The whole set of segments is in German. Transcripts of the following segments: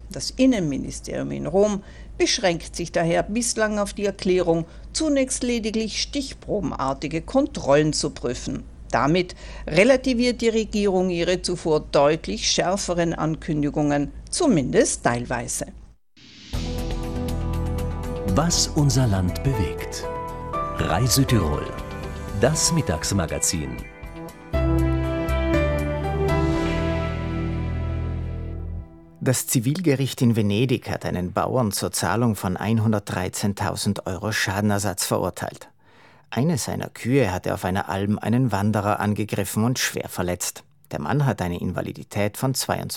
Das Innenministerium in Rom beschränkt sich daher bislang auf die Erklärung, zunächst lediglich stichprobenartige Kontrollen zu prüfen. Damit relativiert die Regierung ihre zuvor deutlich schärferen Ankündigungen, zumindest teilweise. Was unser Land bewegt. RAI Südtirol, das Mittagsmagazin. Das Zivilgericht in Venedig hat einen Bauern zur Zahlung von 113.000 € Schadenersatz verurteilt. Eine seiner Kühe hatte auf einer Alm einen Wanderer angegriffen und schwer verletzt. Der Mann hat eine Invalidität von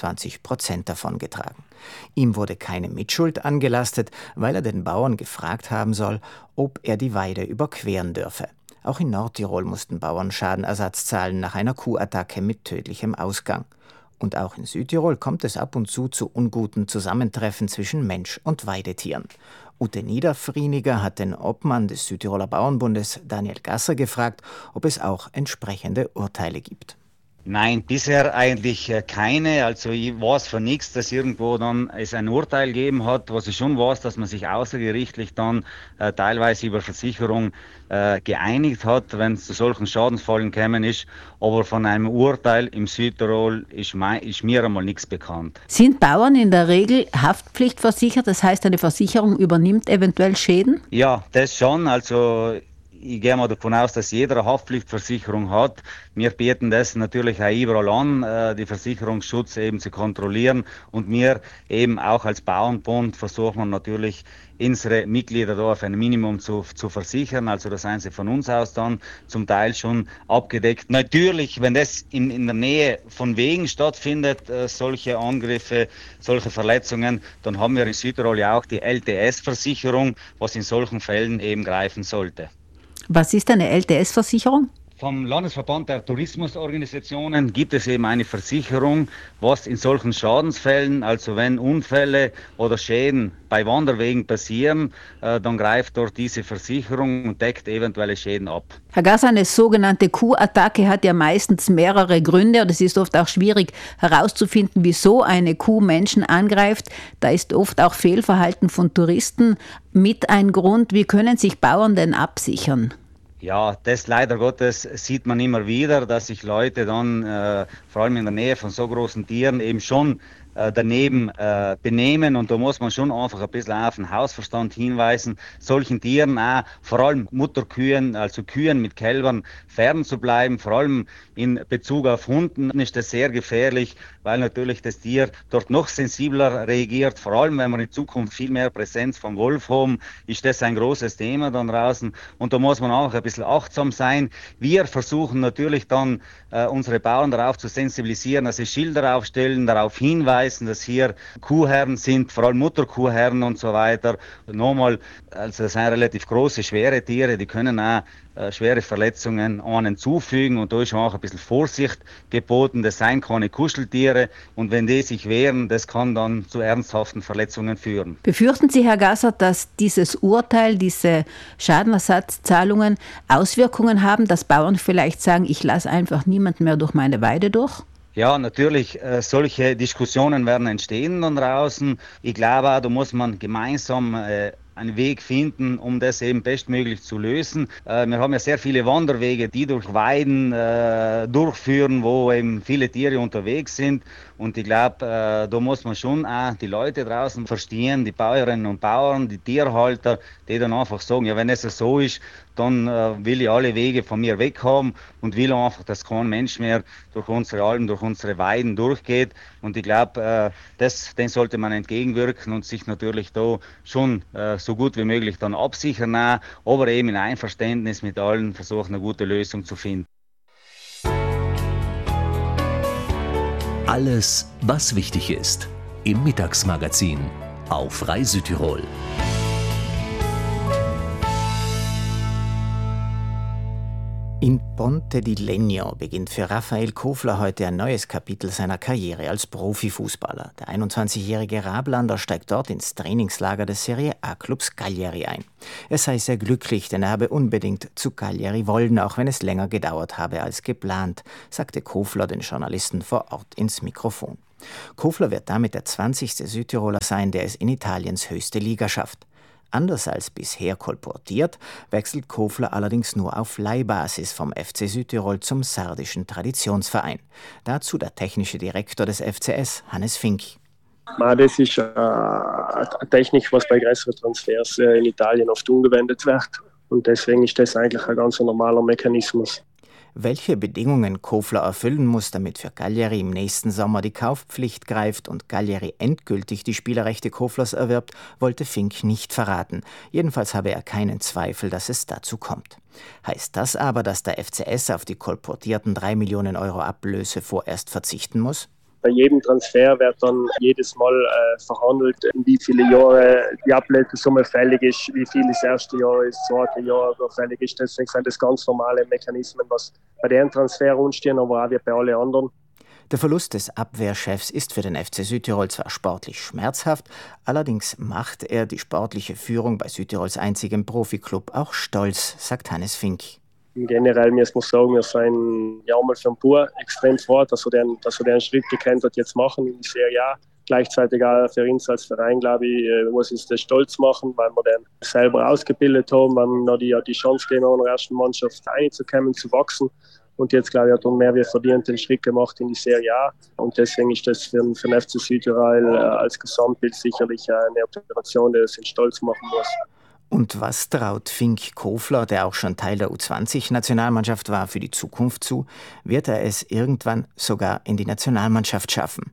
22% davongetragen. Ihm wurde keine Mitschuld angelastet, weil er den Bauern gefragt haben soll, ob er die Weide überqueren dürfe. Auch in Nordtirol mussten Bauern Schadenersatz zahlen nach einer Kuhattacke mit tödlichem Ausgang. Und auch in Südtirol kommt es ab und zu unguten Zusammentreffen zwischen Mensch und Weidetieren. Ute Niederfrieniger hat den Obmann des Südtiroler Bauernbundes Daniel Gasser gefragt, ob es auch entsprechende Urteile gibt. Nein, bisher eigentlich keine. Also ich weiß von nichts, dass irgendwo dann es ein Urteil gegeben hat. Was ich schon weiß, dass man sich außergerichtlich dann teilweise über Versicherung geeinigt hat, wenn es zu solchen Schadensfällen gekommen ist. Aber von einem Urteil im Südtirol ist mir einmal nichts bekannt. Sind Bauern in der Regel haftpflichtversichert? Das heißt, eine Versicherung übernimmt eventuell Schäden? Ja, das schon. Also ich gehe mal davon aus, dass jeder eine Haftpflichtversicherung hat. Wir bieten das natürlich auch überall an, die Versicherungsschutz eben zu kontrollieren. Und wir eben auch als Bauernbund versuchen natürlich, unsere Mitglieder da auf ein Minimum zu versichern. Also da sind sie von uns aus dann zum Teil schon abgedeckt. Natürlich, wenn das in der Nähe von Wegen stattfindet, solche Angriffe, solche Verletzungen, dann haben wir in Südtirol ja auch die LTS-Versicherung, was in solchen Fällen eben greifen sollte. Was ist eine LTS-Versicherung? Vom Landesverband der Tourismusorganisationen gibt es eben eine Versicherung, was in solchen Schadensfällen, also wenn Unfälle oder Schäden bei Wanderwegen passieren, dann greift dort diese Versicherung und deckt eventuelle Schäden ab. Herr Gasser, eine sogenannte Kuhattacke hat ja meistens mehrere Gründe und es ist oft auch schwierig herauszufinden, wieso eine Kuh Menschen angreift. Da ist oft auch Fehlverhalten von Touristen mit ein Grund. Wie können sich Bauern denn absichern? Ja, das leider Gottes sieht man immer wieder, dass sich Leute dann vor allem in der Nähe von so großen Tieren eben schon daneben benehmen, und da muss man schon einfach ein bisschen auf den Hausverstand hinweisen, solchen Tieren auch, vor allem Mutterkühen, also Kühen mit Kälbern, fern zu bleiben. Vor allem in Bezug auf Hunden ist das sehr gefährlich, weil natürlich das Tier dort noch sensibler reagiert. Vor allem, wenn wir in Zukunft viel mehr Präsenz vom Wolf haben, ist das ein großes Thema dann draußen, und da muss man auch ein bisschen achtsam sein. Wir versuchen natürlich dann unsere Bauern darauf zu sensibilisieren, dass sie Schilder aufstellen, darauf hinweisen, dass hier Kuhherren sind, vor allem Mutterkuhherren und so weiter. Nochmal, also das sind relativ große, schwere Tiere, die können auch schwere Verletzungen einen zufügen, und da ist auch ein bisschen Vorsicht geboten. Das sind keine Kuscheltiere, und wenn die sich wehren, das kann dann zu ernsthaften Verletzungen führen. Befürchten Sie, Herr Gasser, dass dieses Urteil, diese Schadenersatzzahlungen Auswirkungen haben, dass Bauern vielleicht sagen, ich lasse einfach niemanden mehr durch meine Weide durch? Ja, natürlich, solche Diskussionen werden entstehen dann draußen. Ich glaube auch, da muss man gemeinsam einen Weg finden, um das eben bestmöglich zu lösen. Wir haben ja sehr viele Wanderwege, die durch Weiden durchführen, wo eben viele Tiere unterwegs sind. Und ich glaube, da muss man schon auch die Leute draußen verstehen, die Bäuerinnen und Bauern, die Tierhalter, die dann einfach sagen, ja, wenn es so ist, dann will ich alle Wege von mir weg haben und will einfach, dass kein Mensch mehr durch unsere Alpen, durch unsere Weiden durchgeht. Und ich glaube, dem sollte man entgegenwirken und sich natürlich da schon so gut wie möglich dann absichern, aber eben in Einverständnis mit allen versuchen, eine gute Lösung zu finden. Alles, was wichtig ist, im Mittagsmagazin auf RAI Südtirol. In Ponte di Legno beginnt für Raphael Kofler heute ein neues Kapitel seiner Karriere als Profifußballer. Der 21-jährige Rablander steigt dort ins Trainingslager des Serie A-Clubs Cagliari ein. Er sei sehr glücklich, denn er habe unbedingt zu Cagliari wollen, auch wenn es länger gedauert habe als geplant, sagte Kofler den Journalisten vor Ort ins Mikrofon. Kofler wird damit der 20. Südtiroler sein, der es in Italiens höchste Liga schafft. Anders als bisher kolportiert, wechselt Kofler allerdings nur auf Leihbasis vom FC Südtirol zum sardischen Traditionsverein. Dazu der technische Direktor des FCS, Hannes Fink. Das ist eine Technik, was bei größeren Transfers in Italien oft angewendet wird. Und deswegen ist das eigentlich ein ganz normaler Mechanismus. Welche Bedingungen Kofler erfüllen muss, damit für Cagliari im nächsten Sommer die Kaufpflicht greift und Cagliari endgültig die Spielerrechte Koflers erwirbt, wollte Fink nicht verraten. Jedenfalls habe er keinen Zweifel, dass es dazu kommt. Heißt das aber, dass der FCS auf die kolportierten 3 Millionen Euro Ablöse vorerst verzichten muss? Bei jedem Transfer wird dann jedes Mal verhandelt, in wie viele Jahre die Ablösesumme fällig ist, wie viel das erste Jahr ist, das zweite Jahr fällig ist. Deswegen sind das ganz normale Mechanismen, was bei deren Transfer anstehen, aber auch wie bei allen anderen. Der Verlust des Abwehrchefs ist für den FC Südtirol zwar sportlich schmerzhaft, allerdings macht er die sportliche Führung bei Südtirols einzigem Profiklub auch stolz, sagt Hannes Fink. Generell muss man sagen, wir sind ja mal für den Bauer extrem froh, dass er den Schritt gekannt hat, jetzt machen in die Serie A. Gleichzeitig auch für uns als Verein, glaube ich, muss uns das stolz machen, weil wir den selber ausgebildet haben, weil wir noch die Chance geben, in der ersten Mannschaft reinzukommen, zu wachsen. Und jetzt, glaube ich, hat er mehr wie verdient den Schritt gemacht in die Serie A. Und deswegen ist das für den FC Südtirol als Gesamtbild sicherlich eine Operation, die uns stolz machen muss. Und was traut Fink Kofler, der auch schon Teil der U20-Nationalmannschaft war, für die Zukunft zu? Wird er es irgendwann sogar in die Nationalmannschaft schaffen?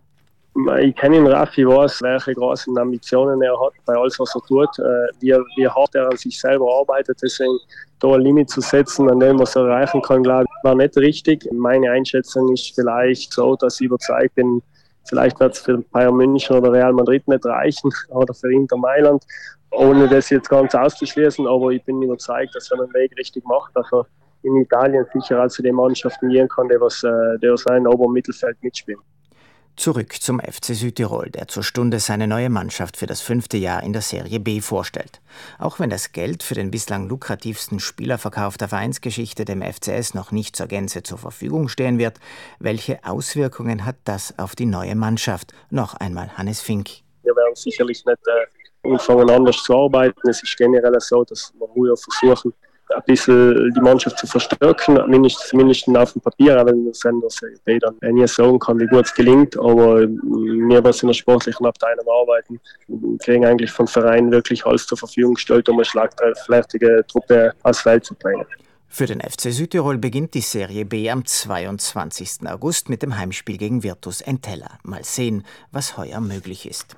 Ich kenne ihn, Raffi, weiß, welche großen Ambitionen er hat bei alles, was er tut, wie hart er an sich selber arbeitet. Deswegen da ein Limit zu setzen, an dem, was er erreichen kann, glaube ich, war nicht richtig. Meine Einschätzung ist vielleicht so, dass ich überzeugt bin, vielleicht wird es für Bayern München oder Real Madrid nicht reichen oder für Inter Mailand, ohne das jetzt ganz auszuschließen. Aber ich bin überzeugt, dass er den Weg richtig macht, dass er in Italien sicher auch zu den Mannschaften gehen kann, die was in oberen Mittelfeld mitspielen. Zurück zum FC Südtirol, der zur Stunde seine neue Mannschaft für das 5. Jahr in der Serie B vorstellt. Auch wenn das Geld für den bislang lukrativsten Spielerverkauf der Vereinsgeschichte dem FCS noch nicht zur Gänze zur Verfügung stehen wird, welche Auswirkungen hat das auf die neue Mannschaft? Noch einmal Hannes Fink. Wir werden sicherlich nicht anfangen, anders zu arbeiten. Es ist generell so, dass wir ruhig versuchen, ein bisschen die Mannschaft zu verstärken, zumindest auf dem Papier, auch wenn das in der Serie B dann nie sagen kann, wie gut es gelingt. Aber wir, was in der sportlichen Abteilung arbeiten, kriegen eigentlich vom Verein wirklich alles zur Verfügung gestellt, um eine schlagkräftige Truppe aufs Feld zu bringen. Für den FC Südtirol beginnt die Serie B am 22. August mit dem Heimspiel gegen Virtus Entella. Mal sehen, was heuer möglich ist.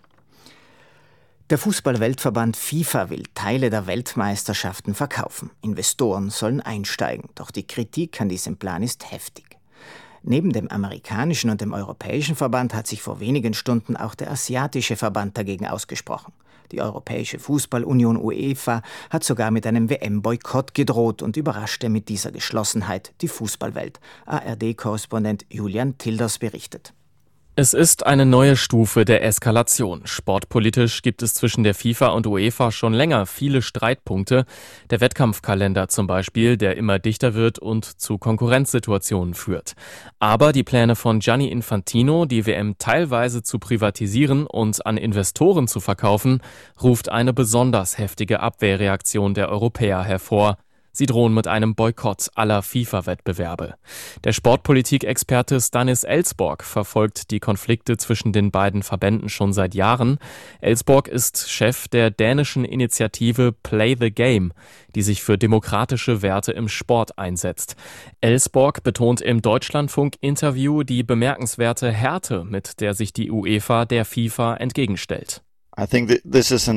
Der Fußball-Weltverband FIFA will Teile der Weltmeisterschaften verkaufen. Investoren sollen einsteigen, doch die Kritik an diesem Plan ist heftig. Neben dem amerikanischen und dem europäischen Verband hat sich vor wenigen Stunden auch der asiatische Verband dagegen ausgesprochen. Die Europäische Fußballunion UEFA hat sogar mit einem WM-Boykott gedroht und überraschte mit dieser Geschlossenheit die Fußballwelt. ARD-Korrespondent Julian Tilders berichtet. Es ist eine neue Stufe der Eskalation. Sportpolitisch gibt es zwischen der FIFA und UEFA schon länger viele Streitpunkte. Der Wettkampfkalender zum Beispiel, der immer dichter wird und zu Konkurrenzsituationen führt. Aber die Pläne von Gianni Infantino, die WM teilweise zu privatisieren und an Investoren zu verkaufen, ruft eine besonders heftige Abwehrreaktion der Europäer hervor. Sie drohen mit einem Boykott aller FIFA-Wettbewerbe. Der Sportpolitik-Experte Stanis Ellsborg verfolgt die Konflikte zwischen den beiden Verbänden schon seit Jahren. Ellsborg ist Chef der dänischen Initiative Play the Game, die sich für demokratische Werte im Sport einsetzt. Ellsborg betont im Deutschlandfunk-Interview die bemerkenswerte Härte, mit der sich die UEFA der FIFA entgegenstellt. Das ist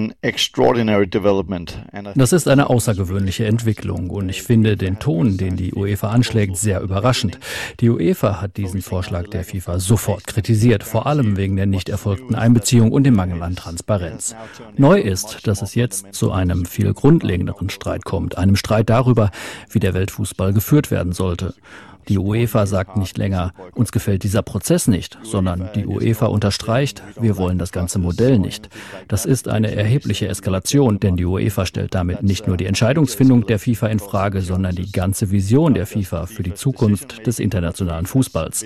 eine außergewöhnliche Entwicklung und ich finde den Ton, den die UEFA anschlägt, sehr überraschend. Die UEFA hat diesen Vorschlag der FIFA sofort kritisiert, vor allem wegen der nicht erfolgten Einbeziehung und dem Mangel an Transparenz. Neu ist, dass es jetzt zu einem viel grundlegenderen Streit kommt, einem Streit darüber, wie der Weltfußball geführt werden sollte. Die UEFA sagt nicht länger, uns gefällt dieser Prozess nicht, sondern die UEFA unterstreicht, wir wollen das ganze Modell nicht. Das ist eine erhebliche Eskalation, denn die UEFA stellt damit nicht nur die Entscheidungsfindung der FIFA in Frage, sondern die ganze Vision der FIFA für die Zukunft des internationalen Fußballs.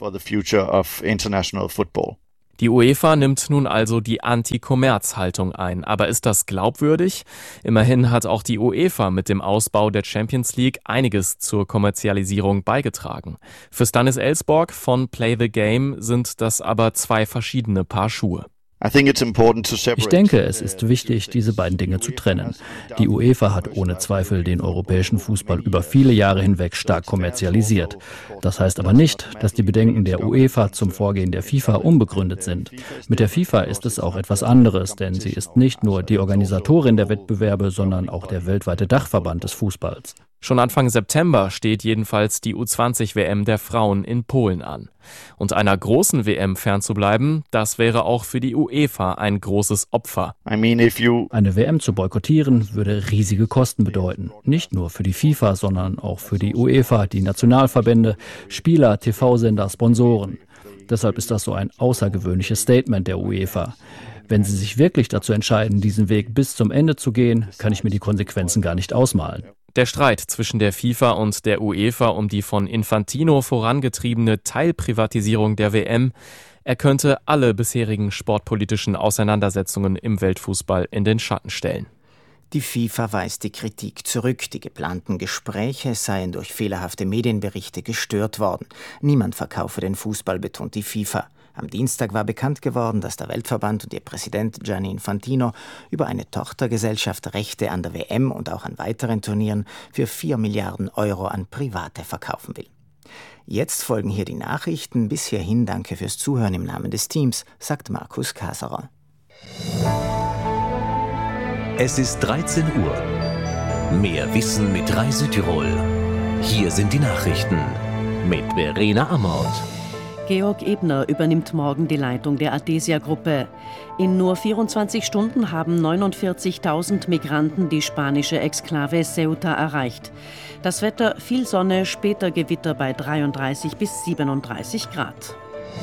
Die UEFA nimmt nun also die Anti-Kommerz-Haltung ein. Aber ist das glaubwürdig? Immerhin hat auch die UEFA mit dem Ausbau der Champions League einiges zur Kommerzialisierung beigetragen. Für Stannis Elsborg von Play the Game sind das aber zwei verschiedene Paar Schuhe. Ich denke, es ist wichtig, diese beiden Dinge zu trennen. Die UEFA hat ohne Zweifel den europäischen Fußball über viele Jahre hinweg stark kommerzialisiert. Das heißt aber nicht, dass die Bedenken der UEFA zum Vorgehen der FIFA unbegründet sind. Mit der FIFA ist es auch etwas anderes, denn sie ist nicht nur die Organisatorin der Wettbewerbe, sondern auch der weltweite Dachverband des Fußballs. Schon Anfang September steht jedenfalls die U20-WM der Frauen in Polen an. Und einer großen WM fernzubleiben, das wäre auch für die UEFA ein großes Opfer. Eine WM zu boykottieren würde riesige Kosten bedeuten. Nicht nur für die FIFA, sondern auch für die UEFA, die Nationalverbände, Spieler, TV-Sender, Sponsoren. Deshalb ist das so ein außergewöhnliches Statement der UEFA. Wenn sie sich wirklich dazu entscheiden, diesen Weg bis zum Ende zu gehen, kann ich mir die Konsequenzen gar nicht ausmalen. Der Streit zwischen der FIFA und der UEFA um die von Infantino vorangetriebene Teilprivatisierung der WM, er könnte alle bisherigen sportpolitischen Auseinandersetzungen im Weltfußball in den Schatten stellen. Die FIFA weist die Kritik zurück. Die geplanten Gespräche seien durch fehlerhafte Medienberichte gestört worden. Niemand verkaufe den Fußball, betont die FIFA. Am Dienstag war bekannt geworden, dass der Weltverband und ihr Präsident Gianni Infantino über eine Tochtergesellschaft Rechte an der WM und auch an weiteren Turnieren für 4 Milliarden Euro an Private verkaufen will. Jetzt folgen hier die Nachrichten. Bis hierhin danke fürs Zuhören im Namen des Teams, sagt Markus Kaserer. Es ist 13 Uhr. Mehr Wissen mit Rai Südtirol. Hier sind die Nachrichten mit Verena Amort. Georg Ebner übernimmt morgen die Leitung der Adesia-Gruppe. In nur 24 Stunden haben 49.000 Migranten die spanische Exklave Ceuta erreicht. Das Wetter, viel Sonne, später Gewitter bei 33 bis 37 Grad.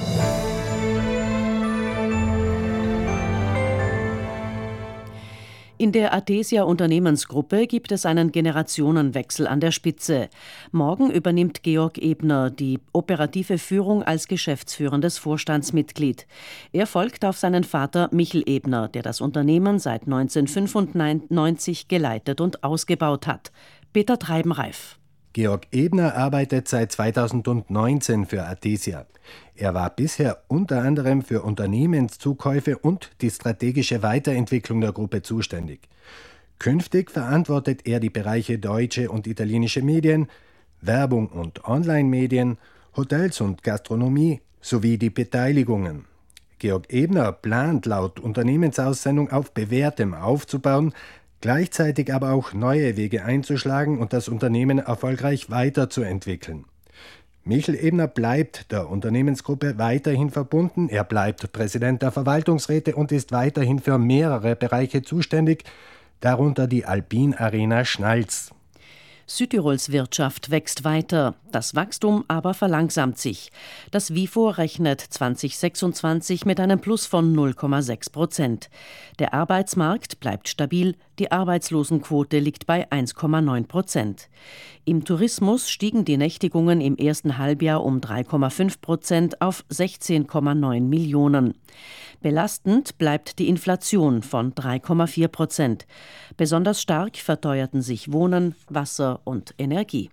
In der Adesia Unternehmensgruppe gibt es einen Generationenwechsel an der Spitze. Morgen übernimmt Georg Ebner die operative Führung als geschäftsführendes Vorstandsmitglied. Er folgt auf seinen Vater Michel Ebner, der das Unternehmen seit 1995 geleitet und ausgebaut hat. Peter Treibenreif. Georg Ebner arbeitet seit 2019 für Adesia. Er war bisher unter anderem für Unternehmenszukäufe und die strategische Weiterentwicklung der Gruppe zuständig. Künftig verantwortet er die Bereiche deutsche und italienische Medien, Werbung und Online-Medien, Hotels und Gastronomie sowie die Beteiligungen. Georg Ebner plant laut Unternehmensaussendung auf Bewährtem aufzubauen, gleichzeitig aber auch neue Wege einzuschlagen und das Unternehmen erfolgreich weiterzuentwickeln. Michel Ebner bleibt der Unternehmensgruppe weiterhin verbunden. Er bleibt Präsident der Verwaltungsräte und ist weiterhin für mehrere Bereiche zuständig, darunter die Alpin Arena Schnalz. Südtirols Wirtschaft wächst weiter, das Wachstum aber verlangsamt sich. Das WIFO rechnet 2026 mit einem Plus von 0,6%. Der Arbeitsmarkt bleibt stabil, die Arbeitslosenquote liegt bei 1,9%. Im Tourismus stiegen die Nächtigungen im ersten Halbjahr um 3,5% auf 16,9 Millionen. Belastend bleibt die Inflation von 3,4%. Besonders stark verteuerten sich Wohnen, Wasser und Energie.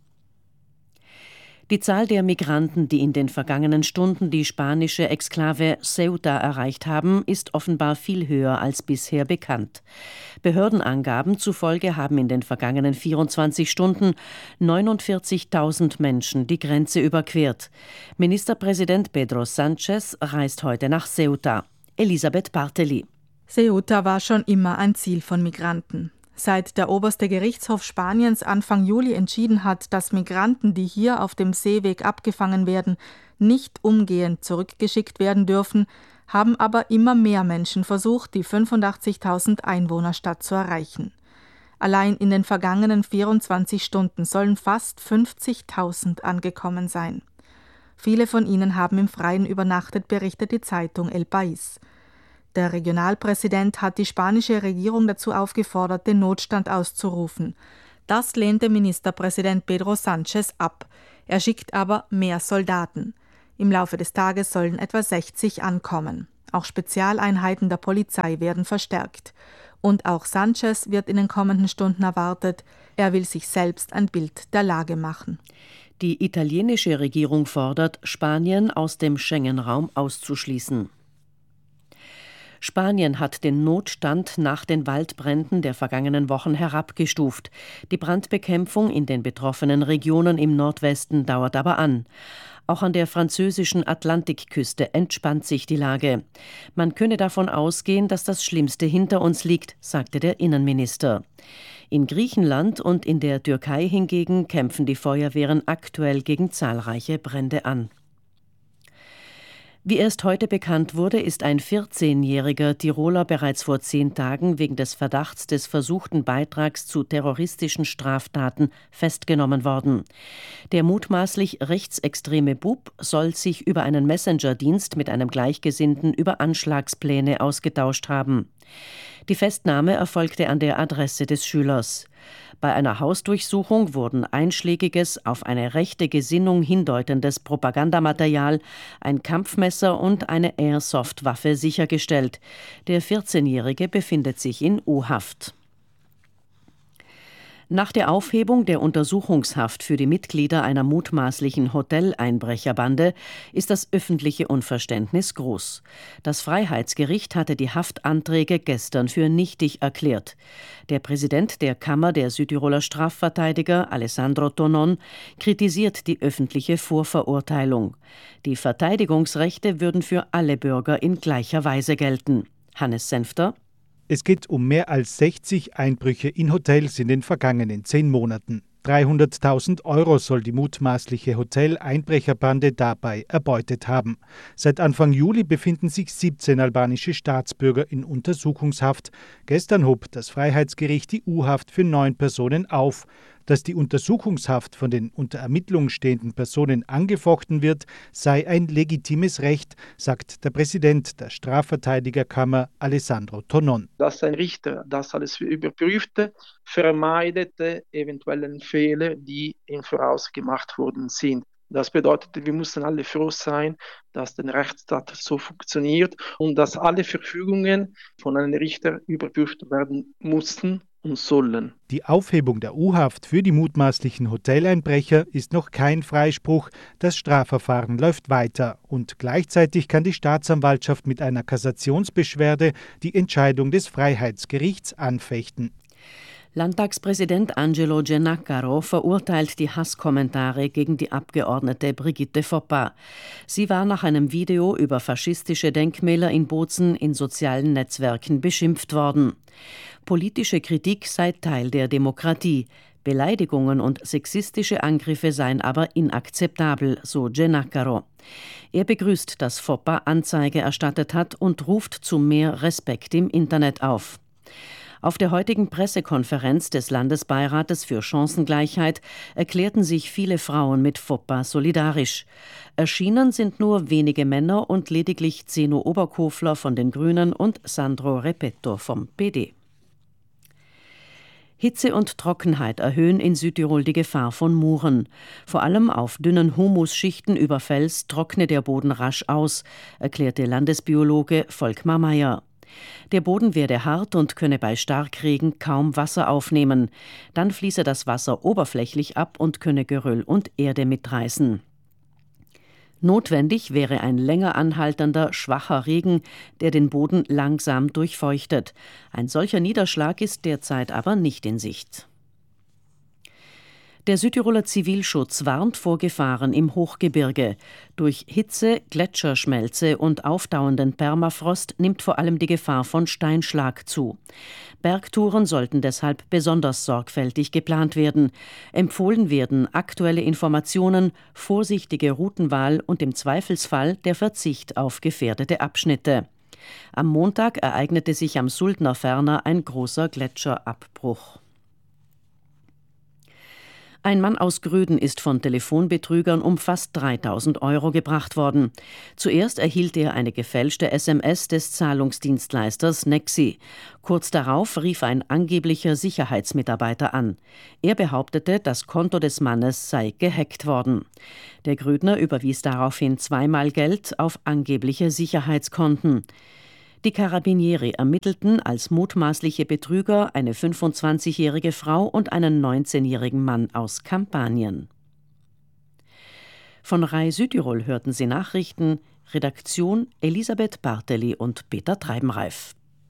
Die Zahl der Migranten, die in den vergangenen Stunden die spanische Exklave Ceuta erreicht haben, ist offenbar viel höher als bisher bekannt. Behördenangaben zufolge haben in den vergangenen 24 Stunden 49.000 Menschen die Grenze überquert. Ministerpräsident Pedro Sánchez reist heute nach Ceuta. Elisabeth Barteli. Ceuta war schon immer ein Ziel von Migranten. Seit der oberste Gerichtshof Spaniens Anfang Juli entschieden hat, dass Migranten, die hier auf dem Seeweg abgefangen werden, nicht umgehend zurückgeschickt werden dürfen, haben aber immer mehr Menschen versucht, die 85.000 Einwohnerstadt zu erreichen. Allein in den vergangenen 24 Stunden sollen fast 50.000 angekommen sein. Viele von ihnen haben im Freien übernachtet, berichtet die Zeitung El País. Der Regionalpräsident hat die spanische Regierung dazu aufgefordert, den Notstand auszurufen. Das lehnte Ministerpräsident Pedro Sánchez ab. Er schickt aber mehr Soldaten. Im Laufe des Tages sollen etwa 60 ankommen. Auch Spezialeinheiten der Polizei werden verstärkt. Und auch Sánchez wird in den kommenden Stunden erwartet. Er will sich selbst ein Bild der Lage machen. Die italienische Regierung fordert, Spanien aus dem Schengen-Raum auszuschließen. Spanien hat den Notstand nach den Waldbränden der vergangenen Wochen herabgestuft. Die Brandbekämpfung in den betroffenen Regionen im Nordwesten dauert aber an. Auch an der französischen Atlantikküste entspannt sich die Lage. Man könne davon ausgehen, dass das Schlimmste hinter uns liegt, sagte der Innenminister. In Griechenland und in der Türkei hingegen kämpfen die Feuerwehren aktuell gegen zahlreiche Brände an. Wie erst heute bekannt wurde, ist ein 14-jähriger Tiroler bereits vor 10 Tagen wegen des Verdachts des versuchten Beitrags zu terroristischen Straftaten festgenommen worden. Der mutmaßlich rechtsextreme Bub soll sich über einen Messenger-Dienst mit einem Gleichgesinnten über Anschlagspläne ausgetauscht haben. Die Festnahme erfolgte an der Adresse des Schülers. Bei einer Hausdurchsuchung wurden einschlägiges, auf eine rechte Gesinnung hindeutendes Propagandamaterial, ein Kampfmesser und eine Airsoft-Waffe sichergestellt. Der 14-Jährige befindet sich in U-Haft. Nach der Aufhebung der Untersuchungshaft für die Mitglieder einer mutmaßlichen Hoteleinbrecherbande ist das öffentliche Unverständnis groß. Das Freiheitsgericht hatte die Haftanträge gestern für nichtig erklärt. Der Präsident der Kammer der Südtiroler Strafverteidiger, Alessandro Tonon, kritisiert die öffentliche Vorverurteilung. Die Verteidigungsrechte würden für alle Bürger in gleicher Weise gelten. Hannes Senfter. Es geht um mehr als 60 Einbrüche in Hotels in den vergangenen 10 Monaten. 300.000 € soll die mutmaßliche Hotel-Einbrecherbande dabei erbeutet haben. Seit Anfang Juli befinden sich 17 albanische Staatsbürger in Untersuchungshaft. Gestern hob das Freiheitsgericht die U-Haft für 9 Personen auf. Dass die Untersuchungshaft von den unter Ermittlung stehenden Personen angefochten wird, sei ein legitimes Recht, sagt der Präsident der Strafverteidigerkammer Alessandro Tonon. Dass ein Richter das alles überprüfte, vermeidet eventuellen Fehler, die im Voraus gemacht worden sind. Das bedeutet, wir müssen alle froh sein, dass der Rechtsstaat so funktioniert und dass alle Verfügungen von einem Richter überprüft werden mussten und sollen. Die Aufhebung der U-Haft für die mutmaßlichen Hoteleinbrecher ist noch kein Freispruch. Das Strafverfahren läuft weiter und gleichzeitig kann die Staatsanwaltschaft mit einer Kassationsbeschwerde die Entscheidung des Freiheitsgerichts anfechten. Landtagspräsident Angelo Giannacaro verurteilt die Hasskommentare gegen die Abgeordnete Brigitte Foppa. Sie war nach einem Video über faschistische Denkmäler in Bozen in sozialen Netzwerken beschimpft worden. Politische Kritik sei Teil der Demokratie. Beleidigungen und sexistische Angriffe seien aber inakzeptabel, so Giannacaro. Er begrüßt, dass Foppa Anzeige erstattet hat und ruft zu mehr Respekt im Internet auf. Auf der heutigen Pressekonferenz des Landesbeirates für Chancengleichheit erklärten sich viele Frauen mit Foppa solidarisch. Erschienen sind nur wenige Männer und lediglich Zeno Oberkofler von den Grünen und Sandro Repetto vom PD. Hitze und Trockenheit erhöhen in Südtirol die Gefahr von Muren. Vor allem auf dünnen Humusschichten über Fels trockne der Boden rasch aus, erklärte Landesbiologe Volkmar Meyer. Der Boden werde hart und könne bei Starkregen kaum Wasser aufnehmen. Dann fließe das Wasser oberflächlich ab und könne Geröll und Erde mitreißen. Notwendig wäre ein länger anhaltender, schwacher Regen, der den Boden langsam durchfeuchtet. Ein solcher Niederschlag ist derzeit aber nicht in Sicht. Der Südtiroler Zivilschutz warnt vor Gefahren im Hochgebirge. Durch Hitze, Gletscherschmelze und aufdauernden Permafrost nimmt vor allem die Gefahr von Steinschlag zu. Bergtouren sollten deshalb besonders sorgfältig geplant werden. Empfohlen werden aktuelle Informationen, vorsichtige Routenwahl und im Zweifelsfall der Verzicht auf gefährdete Abschnitte. Am Montag ereignete sich am Suldner Ferner ein großer Gletscherabbruch. Ein Mann aus Gröden ist von Telefonbetrügern um fast 3.000 € gebracht worden. Zuerst erhielt er eine gefälschte SMS des Zahlungsdienstleisters Nexi. Kurz darauf rief ein angeblicher Sicherheitsmitarbeiter an. Er behauptete, das Konto des Mannes sei gehackt worden. Der Grödner überwies daraufhin zweimal Geld auf angebliche Sicherheitskonten. Die Carabinieri ermittelten als mutmaßliche Betrüger eine 25-jährige Frau und einen 19-jährigen Mann aus Kampanien. Von Rai Südtirol hörten Sie Nachrichten, Redaktion Elisabeth Barteli und Peter Treibenreif.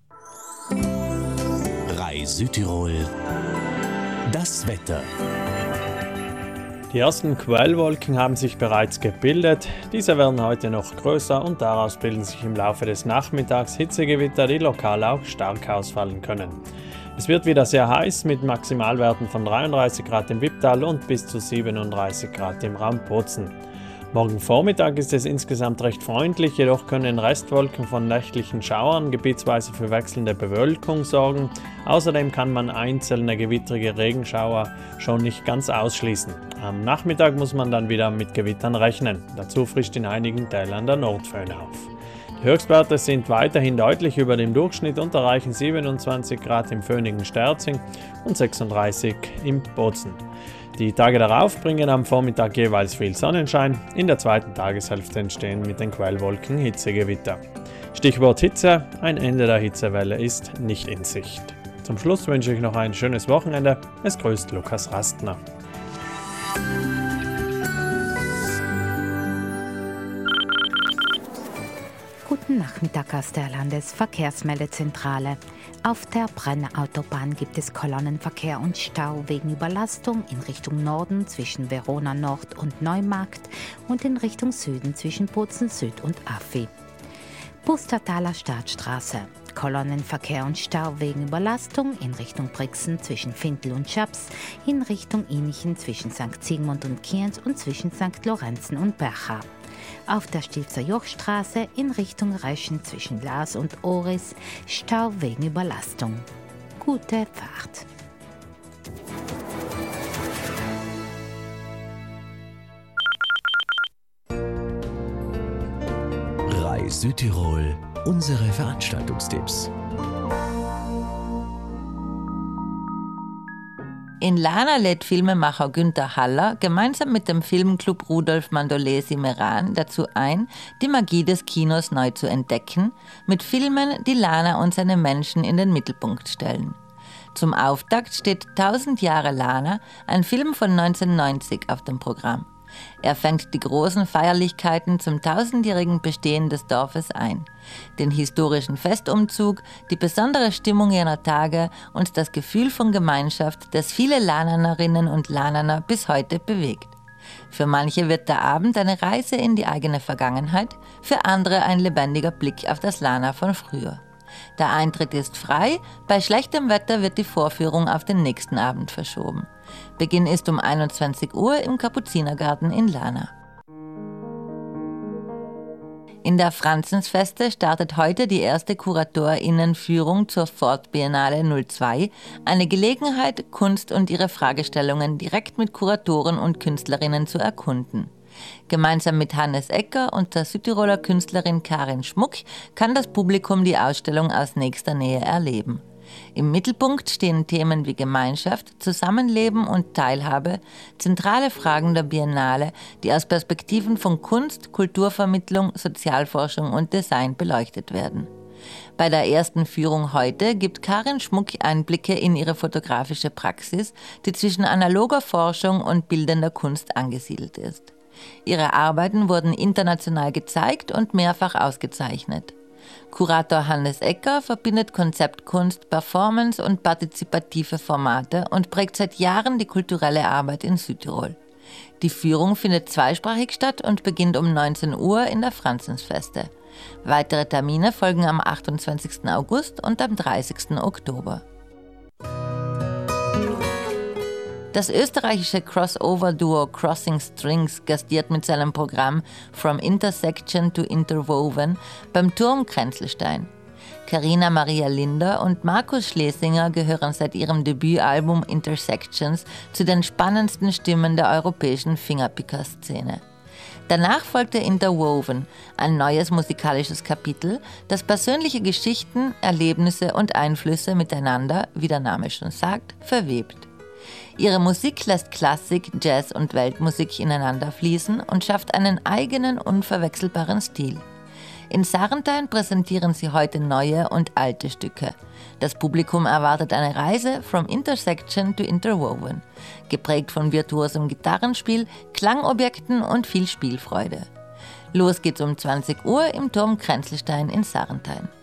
Rai Südtirol, das Wetter. Die ersten Quellwolken haben sich bereits gebildet. Diese werden heute noch größer und daraus bilden sich im Laufe des Nachmittags Hitzegewitter, die lokal auch stark ausfallen können. Es wird wieder sehr heiß mit Maximalwerten von 33 Grad im Wipptal und bis zu 37 Grad im Raum Bozen. Morgen Vormittag ist es insgesamt recht freundlich, jedoch können Restwolken von nächtlichen Schauern gebietsweise für wechselnde Bewölkung sorgen. Außerdem kann man einzelne gewittrige Regenschauer schon nicht ganz ausschließen. Am Nachmittag muss man dann wieder mit Gewittern rechnen. Dazu frischt in einigen Tälern der Nordföhn auf. Die Höchstwerte sind weiterhin deutlich über dem Durchschnitt und erreichen 27 Grad im föhnigen Sterzing und 36 im Bozen. Die Tage darauf bringen am Vormittag jeweils viel Sonnenschein. In der zweiten Tageshälfte entstehen mit den Quellwolken Hitzegewitter. Stichwort Hitze: ein Ende der Hitzewelle ist nicht in Sicht. Zum Schluss wünsche ich noch ein schönes Wochenende. Es grüßt Lukas Rastner. Guten Nachmittag aus der Landesverkehrsmeldezentrale. Auf der Brennautobahn gibt es Kolonnenverkehr und Stau wegen Überlastung in Richtung Norden zwischen Verona Nord und Neumarkt und in Richtung Süden zwischen Bozen Süd und Affi. Pustertaler Stadtstraße. Kolonnenverkehr und Stau wegen Überlastung in Richtung Brixen zwischen Findel und Schaps, in Richtung Inichen zwischen St. Sigmund und Kienz und zwischen St. Lorenzen und Bercha. Auf der Stilfser Jochstraße in Richtung Reschen zwischen Lars und Oris, Stau wegen Überlastung. Gute Fahrt! Rai Südtirol, unsere Veranstaltungstipps. In Lana lädt Filmemacher Günther Haller gemeinsam mit dem Filmclub Rudolf Mandolesi Meran dazu ein, die Magie des Kinos neu zu entdecken, mit Filmen, die Lana und seine Menschen in den Mittelpunkt stellen. Zum Auftakt steht 1000 Jahre Lana, ein Film von 1990 auf dem Programm. Er fängt die großen Feierlichkeiten zum 1000-jährigen Bestehen des Dorfes ein. Den historischen Festumzug, die besondere Stimmung jener Tage und das Gefühl von Gemeinschaft, das viele Lananerinnen und Lananer bis heute bewegt. Für manche wird der Abend eine Reise in die eigene Vergangenheit, für andere ein lebendiger Blick auf das Lana von früher. Der Eintritt ist frei, bei schlechtem Wetter wird die Vorführung auf den nächsten Abend verschoben. Beginn ist um 21 Uhr im Kapuzinergarten in Lana. In der Franzensfeste startet heute die erste KuratorInnenführung zur Ford Biennale 02, eine Gelegenheit, Kunst und ihre Fragestellungen direkt mit Kuratoren und Künstlerinnen zu erkunden. Gemeinsam mit Hannes Ecker und der Südtiroler Künstlerin Karin Schmuck kann das Publikum die Ausstellung aus nächster Nähe erleben. Im Mittelpunkt stehen Themen wie Gemeinschaft, Zusammenleben und Teilhabe, zentrale Fragen der Biennale, die aus Perspektiven von Kunst, Kulturvermittlung, Sozialforschung und Design beleuchtet werden. Bei der ersten Führung heute gibt Karin Schmuck Einblicke in ihre fotografische Praxis, die zwischen analoger Forschung und bildender Kunst angesiedelt ist. Ihre Arbeiten wurden international gezeigt und mehrfach ausgezeichnet. Kurator Hannes Ecker verbindet Konzeptkunst, Performance und partizipative Formate und prägt seit Jahren die kulturelle Arbeit in Südtirol. Die Führung findet zweisprachig statt und beginnt um 19 Uhr in der Franzensfeste. Weitere Termine folgen am 28. August und am 30. Oktober. Das österreichische Crossover-Duo Crossing Strings gastiert mit seinem Programm From Intersection to Interwoven beim Turm Kränzelstein. Carina Maria Linder und Markus Schlesinger gehören seit ihrem Debütalbum Intersections zu den spannendsten Stimmen der europäischen Fingerpicker-Szene. Danach folgte Interwoven, ein neues musikalisches Kapitel, das persönliche Geschichten, Erlebnisse und Einflüsse miteinander, wie der Name schon sagt, verwebt. Ihre Musik lässt Klassik, Jazz und Weltmusik ineinander fließen und schafft einen eigenen, unverwechselbaren Stil. In Sarntein präsentieren sie heute neue und alte Stücke. Das Publikum erwartet eine Reise from Intersection to Interwoven, geprägt von virtuosem Gitarrenspiel, Klangobjekten und viel Spielfreude. Los geht's um 20 Uhr im Turm Kränzelstein in Sarntein.